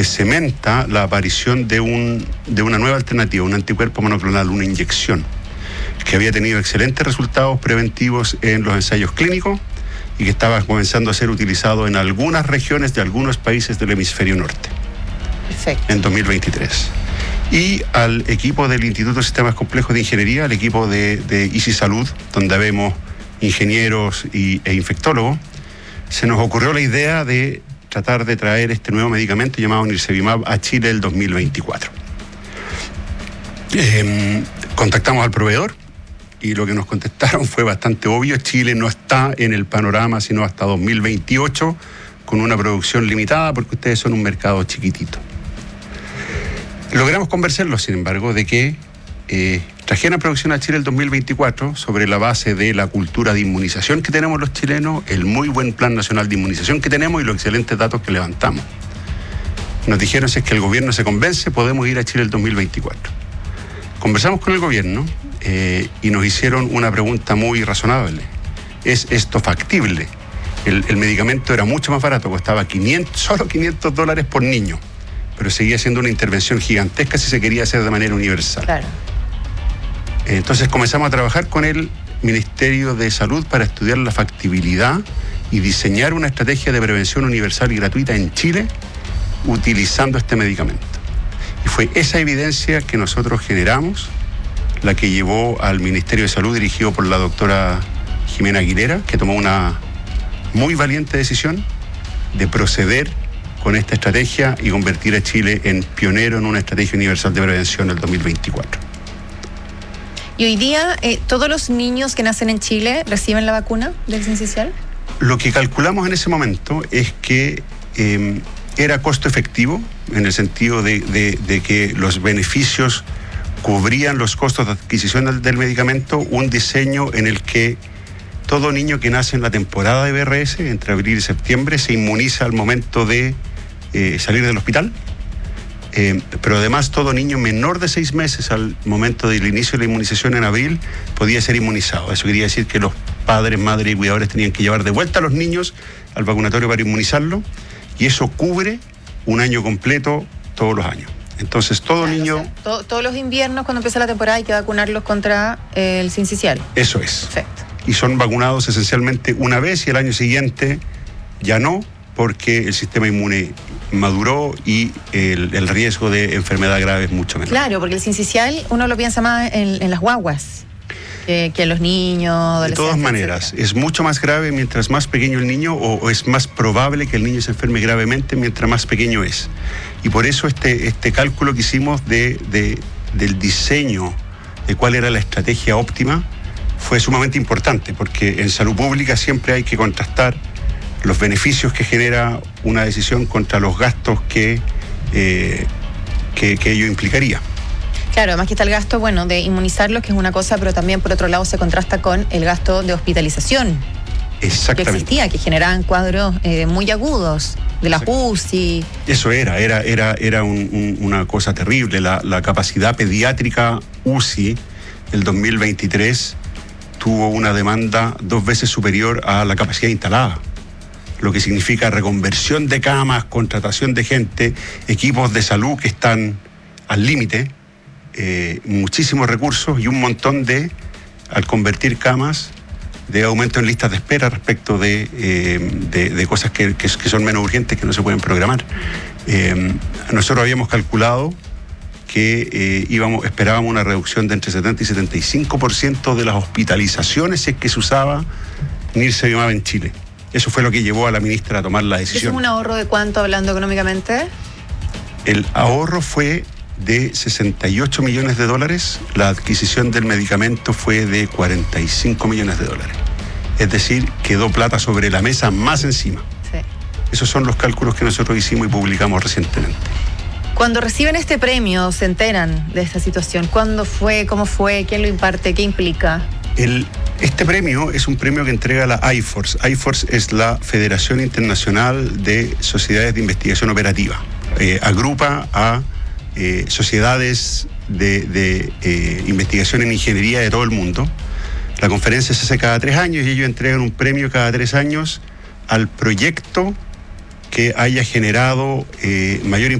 se cementa la aparición de una nueva alternativa, un anticuerpo monoclonal, una inyección, que había tenido excelentes resultados preventivos en los ensayos clínicos y que estaba comenzando a ser utilizado en algunas regiones de algunos países del hemisferio norte. Perfecto. En 2023. Y al equipo del Instituto de Sistemas Complejos de Ingeniería, al equipo de Easy Salud, donde vemos ingenieros e infectólogos, se nos ocurrió la idea de tratar de traer este nuevo medicamento llamado Nirsevimab a Chile el 2024. Contactamos al proveedor y lo que nos contestaron fue bastante obvio. Chile no está en el panorama sino hasta 2028 con una producción limitada porque ustedes son un mercado chiquitito. Logramos convencerlos, sin embargo, de que trajeran producción a Chile el 2024 sobre la base de la cultura de inmunización que tenemos los chilenos, el muy buen plan nacional de inmunización que tenemos y los excelentes datos que levantamos. Nos dijeron, si es que el gobierno se convence, podemos ir a Chile el 2024. Conversamos con el gobierno y nos hicieron una pregunta muy razonable. ¿Es esto factible? El medicamento era mucho más barato, costaba solo $500 por niño, pero seguía siendo una intervención gigantesca si se quería hacer de manera universal. Claro. Entonces comenzamos a trabajar con el Ministerio de Salud para estudiar la factibilidad y diseñar una estrategia de prevención universal y gratuita en Chile utilizando este medicamento. Y fue esa evidencia que nosotros generamos la que llevó al Ministerio de Salud, dirigido por la doctora Jimena Aguilera, que tomó una muy valiente decisión de proceder con esta estrategia y convertir a Chile en pionero en una estrategia universal de prevención en el 2024. ¿Y hoy día todos los niños que nacen en Chile reciben la vacuna del sincicial? Lo que calculamos en ese momento es que era costo efectivo, en el sentido de que los beneficios cubrían los costos de adquisición del medicamento, un diseño en el que todo niño que nace en la temporada de BRS, entre abril y septiembre, se inmuniza al momento de salir del hospital. Pero además todo niño menor de 6 meses al momento del inicio de la inmunización en abril podía ser inmunizado. Eso quería decir que los padres, madres y cuidadores tenían que llevar de vuelta a los niños al vacunatorio para inmunizarlo, y eso cubre un año completo todos los años. Entonces todo niño... O sea, todos los inviernos, cuando empieza la temporada, hay que vacunarlos contra el sincicial. Eso es. Perfecto. Y son vacunados esencialmente una vez y el año siguiente ya no, porque el sistema inmune maduró y el riesgo de enfermedad grave es mucho menor. Claro, porque el sincicial uno lo piensa más en las guaguas que en los niños. De todas maneras, etcétera. Es mucho más grave mientras más pequeño el niño, o es más probable que el niño se enferme gravemente mientras más pequeño es. Y por eso este cálculo que hicimos del diseño de cuál era la estrategia óptima fue sumamente importante, porque en salud pública siempre hay que contrastar los beneficios que genera una decisión contra los gastos que ello implicaría. Claro, además que está el gasto, de inmunizarlos, que es una cosa, pero también por otro lado se contrasta con el gasto de hospitalización. Exactamente. Que existía, que generaban cuadros muy agudos de la UCI. Eso era una cosa terrible. La capacidad pediátrica UCI el 2023 tuvo una demanda 2 veces superior a la capacidad instalada, lo que significa reconversión de camas, contratación de gente, equipos de salud que están al límite, muchísimos recursos y un montón al convertir camas, de aumento en listas de espera respecto de cosas que son menos urgentes, que no se pueden programar. Nosotros habíamos calculado que esperábamos una reducción de entre 70 y 75% de las hospitalizaciones si es que se usaba Nirsevimab en Chile. Eso fue lo que llevó a la ministra a tomar la decisión. ¿Es un ahorro de cuánto, hablando económicamente? El ahorro fue de $68 millones. La adquisición del medicamento fue de $45 millones. Es decir, quedó plata sobre la mesa más encima. Sí. Esos son los cálculos que nosotros hicimos y publicamos recientemente. Cuando reciben este premio, ¿se enteran de esta situación? ¿Cuándo fue? ¿Cómo fue? ¿Quién lo imparte? ¿Qué implica? Este premio es un premio que entrega la IFORS. IFORS es la Federación Internacional de Sociedades de Investigación Operativa. Agrupa a sociedades de investigación en ingeniería de todo el mundo. La conferencia se hace cada 3 años y ellos entregan un premio cada 3 años al proyecto que haya generado mayor